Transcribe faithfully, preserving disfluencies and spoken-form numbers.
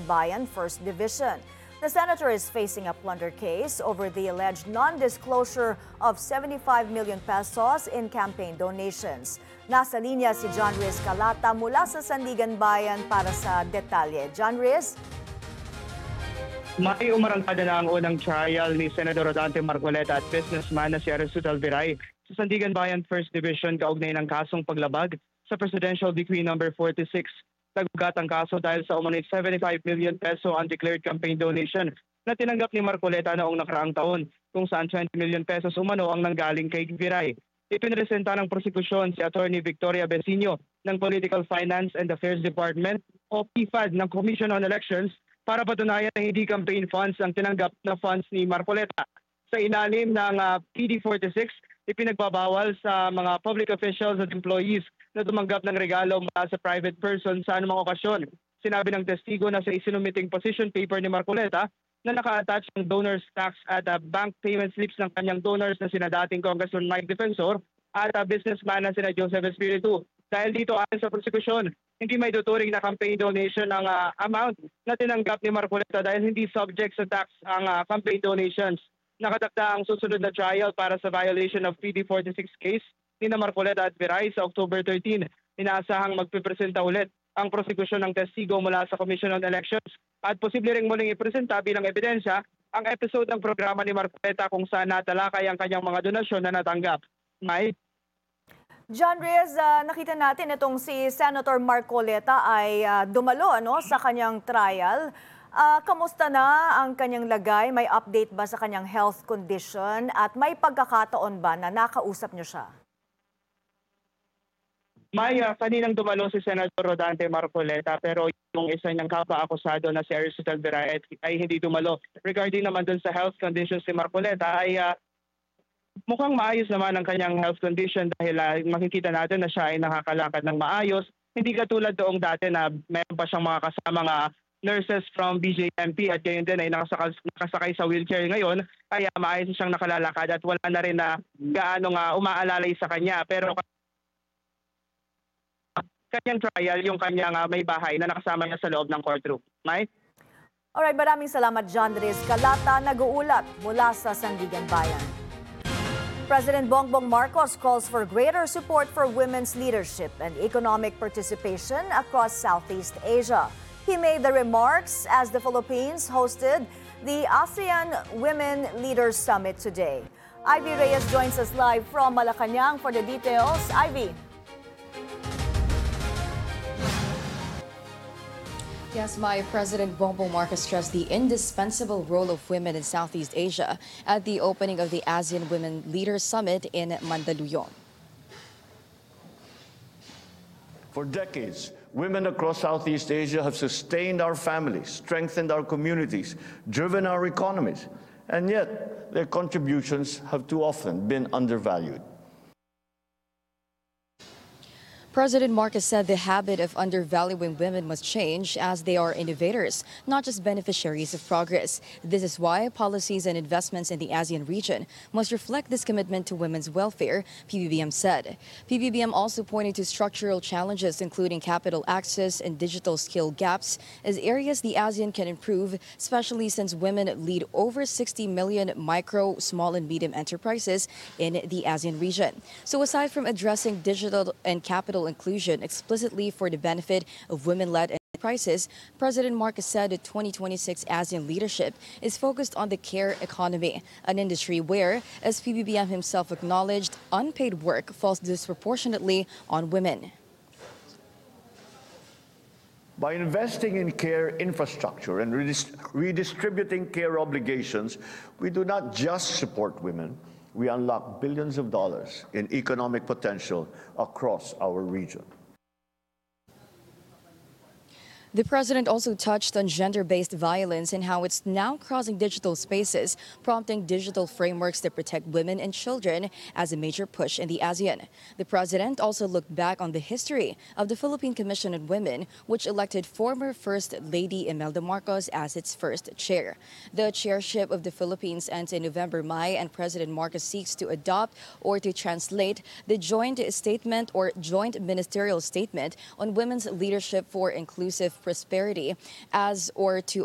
Bayan first Division. The senator is facing a plunder case over the alleged non-disclosure of seventy-five million pesos in campaign donations. Nasa linya si John Riz Calata mula sa Sandigan Bayan para sa detalye. John Riz? May umarangkada na ang unang trial ni Senador Rodante Marcoleta at businessman na si Arisuto Alviray sa Sandigan Bayan first Division kaugnay ng kasong paglabag sa Presidential Decree number forty-six. Nagbugat ang kaso dahil sa umunit seventy-five million peso undeclared campaign donation na tinanggap ni Marcoleta noong nakaraang taon, kung saan twenty million pesos umano ang nanggaling kay Viray. Ipinresenta ng prosekusyon si Attorney Victoria Besinio ng Political Finance and Affairs Department o P F A D ng Commission on Elections para patunayan na hindi campaign funds ang tinanggap na funds ni Marcoleta. Sa ilalim ng uh, P D forty-six, ipinagbabawal sa mga public officials at employees na tumanggap ng regalo mula sa private person sa anumang okasyon. Sinabi ng testigo na sa isinumiting position paper ni Marcoleta na naka-attach ng donors tax at uh, bank payment slips ng kanyang donors na sina dating Congressman Mike Defensor at uh, businessman na sina Joseph Espiritu. Dahil dito ayon sa prosekusyon, hindi may tuturing na campaign donation ang uh, amount na tinanggap ni Marcoleta dahil hindi subject sa tax ang uh, campaign donations. Nakatakda ang susunod na trial para sa violation of P D forty-six case ni Marcoleta at Viray sa October thirteenth. Inaasahang magpipresenta ulit ang prosekusyon ng testigo mula sa Commission on Elections at posible ring muling ipresenta bilang ebidensya ang episode ng programa ni Marcoleta kung saan natalakay ang kanyang mga donasyon na natanggap. May John Riz, uh, nakita natin itong si Senator Marcoleta ay uh, dumalo ano, sa kanyang trial. Uh, kamusta na ang kanyang lagay? May update ba sa kanyang health condition? At may pagkakataon ba na nakausap niyo siya? May uh, kaninang dumalo si Senator Rodante Marcoleta pero yung isa niyang kapwa-akusado na si Arisuto Alviray ay hindi dumalo. Regarding naman dun sa health conditions ni Marcoleta ay uh, mukhang maayos naman ang kanyang health condition dahil uh, makikita natin na siya ay nakakalakad ng maayos. Hindi katulad doong dati na mayroon pa siyang mga kasamang uh, nurses from B J M P at gayon din ay nakasakay, nakasakay sa wheelchair ngayon. Kaya maayos siyang nakalalakad at wala na rin na gaano nga umaalalay sa kanya. Pero kanyang trial, yung kanyang uh, may bahay na nakasama niya sa loob ng courtroom. May? Alright, maraming salamat John Riz Calata, nag-uulat mula sa Sandigan Bayan. President Bongbong Marcos calls for greater support for women's leadership and economic participation across Southeast Asia. He made the remarks as the Philippines hosted the ASEAN Women Leaders Summit today. Ivy Reyes joins us live from Malacanang for the details. Ivy. Yes, my President Bongbong Marcos stressed the indispensable role of women in Southeast Asia at the opening of the ASEAN Women Leaders Summit in Mandaluyong. For decades, women across Southeast Asia have sustained our families, strengthened our communities, driven our economies, and yet their contributions have too often been undervalued. President Marcos said the habit of undervaluing women must change as they are innovators, not just beneficiaries of progress. This is why policies and investments in the ASEAN region must reflect this commitment to women's welfare, P B B M said. P B B M also pointed to structural challenges including capital access and digital skill gaps as areas the ASEAN can improve, especially since women lead over sixty million micro, small and medium enterprises in the ASEAN region. So aside from addressing digital and capital inclusion explicitly for the benefit of women-led enterprises, President Marcos said the twenty twenty-six ASEAN leadership is focused on the care economy, an industry where, as P B B M himself acknowledged, unpaid work falls disproportionately on women. By investing in care infrastructure and redist- redistributing care obligations, we do not just support women, we unlock billions of dollars in economic potential across our region. The president also touched on gender-based violence and how it's now crossing digital spaces, prompting digital frameworks that protect women and children as a major push in the ASEAN. The president also looked back on the history of the Philippine Commission on Women, which elected former First Lady Imelda Marcos as its first chair. The chairship of the Philippines ends in November, May, and President Marcos seeks to adopt or to translate the joint statement or joint ministerial statement on women's leadership for inclusive prosperity as or to